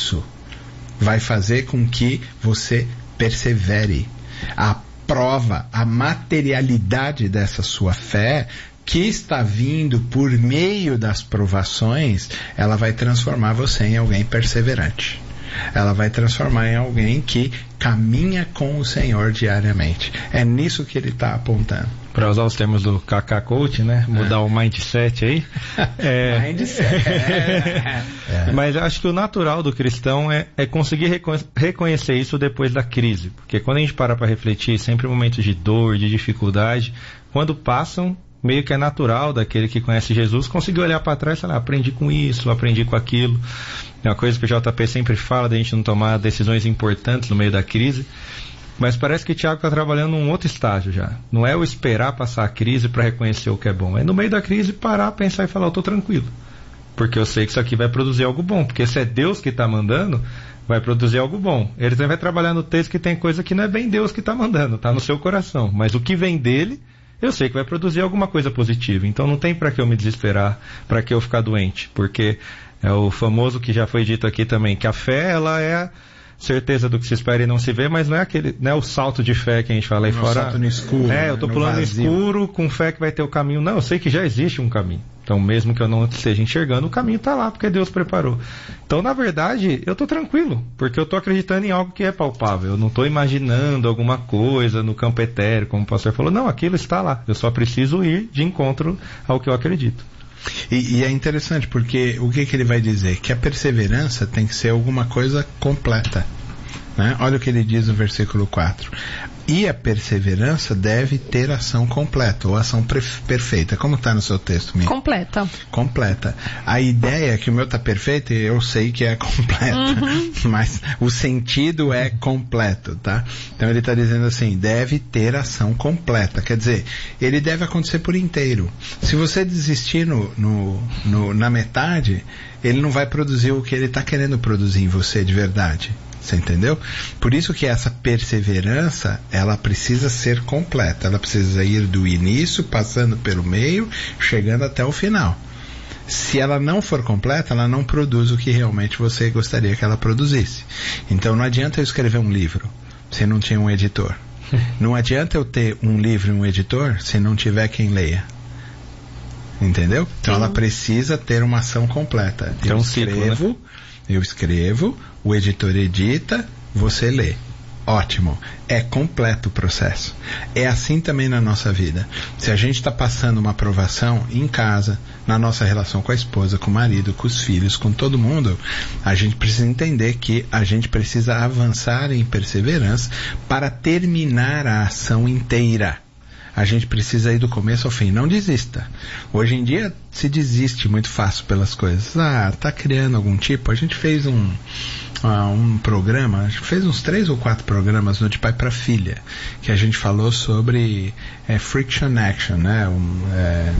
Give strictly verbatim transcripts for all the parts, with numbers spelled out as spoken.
isso vai fazer com que você persevere. A prova, a materialidade dessa sua fé, que está vindo por meio das provações, ela vai transformar você em alguém perseverante. Ela vai transformar em alguém que caminha com o Senhor diariamente. É nisso que ele está apontando. Para usar os termos do Kaká Coach, né? Mudar é. o mindset aí. É... mindset. É. É. Mas eu acho que o natural do cristão é, é conseguir reco- reconhecer isso depois da crise. Porque quando a gente para para refletir, sempre momentos de dor, de dificuldade, quando passam, meio que é natural daquele que conhece Jesus conseguir olhar para trás e falar, aprendi com isso, aprendi com aquilo. É uma coisa que o J P sempre fala, da gente não tomar decisões importantes no meio da crise. Mas parece que o Tiago está trabalhando num outro estágio já. Não é o esperar passar a crise para reconhecer o que é bom. É no meio da crise parar, pensar e falar, eu estou tranquilo. Porque eu sei que isso aqui vai produzir algo bom. Porque se é Deus que está mandando, vai produzir algo bom. Ele também vai trabalhar no texto que tem coisa que não é bem Deus que está mandando, está no seu coração. Mas o que vem dele, eu sei que vai produzir alguma coisa positiva. Então não tem para que eu me desesperar, para que eu ficar doente. Porque é o famoso que já foi dito aqui também, que a fé, ela é a certeza do que se espera e não se vê, mas não é aquele, não é o salto de fé que a gente fala aí não fora. Salto no escuro. É, eu tô pulando no escuro com fé que vai ter o caminho. Não, eu sei que já existe um caminho. Então, mesmo que eu não esteja enxergando, o caminho está lá, porque Deus preparou. Então, na verdade, eu tô tranquilo, porque eu tô acreditando em algo que é palpável. Eu não tô imaginando alguma coisa no campo etéreo, como o pastor falou. Não, aquilo está lá. Eu só preciso ir de encontro ao que eu acredito. E, e é interessante, porque o que, que ele vai dizer? Que a perseverança tem que ser alguma coisa completa, né? Olha o que ele diz no versículo quatro. E a perseverança deve ter ação completa, ou ação pref- perfeita. Como está no seu texto, Mia? Completa. Completa. A ideia é que o meu está perfeito, eu sei que é completa. Uhum. Mas o sentido é completo, tá? Então ele está dizendo assim, deve ter ação completa. Quer dizer, ele deve acontecer por inteiro. Se você desistir no, no, no, na metade, ele não vai produzir o que ele está querendo produzir em você de verdade. Você entendeu? Por isso que essa perseverança, ela precisa ser completa. Ela precisa ir do início, passando pelo meio, chegando até o final. Se ela não for completa, ela não produz o que realmente você gostaria que ela produzisse. Então não adianta eu escrever um livro se não tinha um editor. Não adianta eu ter um livro e um editor se não tiver quem leia. Entendeu? Então Sim. ela precisa ter uma ação completa. Então, eu escrevo, escrevo, né? eu escrevo, o editor edita, você lê. Ótimo. É completo o processo. É assim também na nossa vida. Se a gente está passando uma aprovação em casa, na nossa relação com a esposa, com o marido, com os filhos, com todo mundo, a gente precisa entender que a gente precisa avançar em perseverança para terminar a ação inteira. A gente precisa ir do começo ao fim. Não desista. Hoje em dia se desiste muito fácil pelas coisas. Ah, tá criando algum tipo? A gente fez um, uh, um programa, a gente fez uns três ou quatro programas no De Pai para Filha, que a gente falou sobre é, friction action, né? Um, é,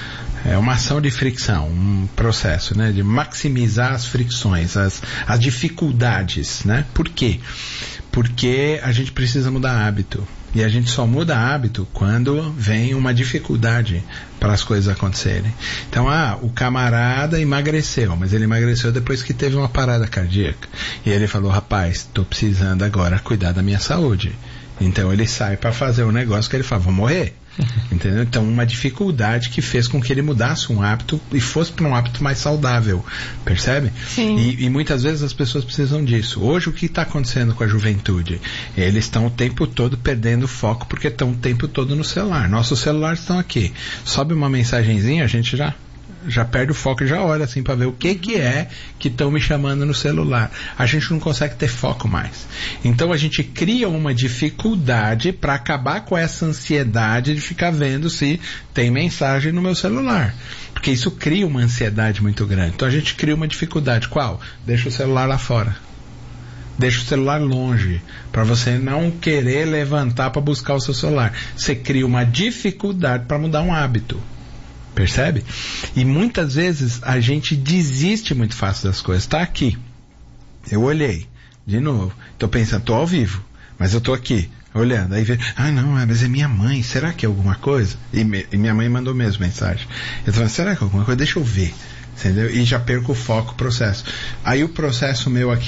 é uma ação de fricção, um processo, né? De maximizar as fricções, as, as dificuldades, né? Por quê? Porque a gente precisa mudar hábito. E a gente só muda hábito quando vem uma dificuldade para as coisas acontecerem. Então, ah, o camarada emagreceu, mas ele emagreceu depois que teve uma parada cardíaca. E ele falou, rapaz, estou precisando agora cuidar da minha saúde. Então ele sai para fazer um negócio que ele fala, vou morrer. Entendeu? Então uma dificuldade que fez com que ele mudasse um hábito e fosse para um hábito mais saudável, percebe? Sim. E, e muitas vezes as pessoas precisam disso. Hoje o que está acontecendo com a juventude? Eles estão o tempo todo perdendo foco porque estão o tempo todo no celular. Nossos celulares estão aqui. Sobe uma mensagenzinha, a gente já já perde o foco e já olha assim para ver o que que é que estão me chamando no celular. A gente não consegue ter foco mais. Então a gente cria uma dificuldade para acabar com essa ansiedade de ficar vendo se tem mensagem no meu celular. Porque isso cria uma ansiedade muito grande. Então a gente cria uma dificuldade. Qual? Deixa o celular lá fora. Deixa o celular longe, para você não querer levantar para buscar o seu celular. Você cria uma dificuldade para mudar um hábito. Percebe? E muitas vezes a gente desiste muito fácil das coisas. Está aqui. Eu olhei. De novo. Estou pensando, estou ao vivo. Mas eu estou aqui, olhando. Aí vê, ah não, mas é minha mãe. Será que é alguma coisa? E, me, e minha mãe mandou mesmo mensagem. Eu estou falando, será que é alguma coisa? Deixa eu ver. Entendeu? E já perco o foco, o processo. Aí o processo meu aqui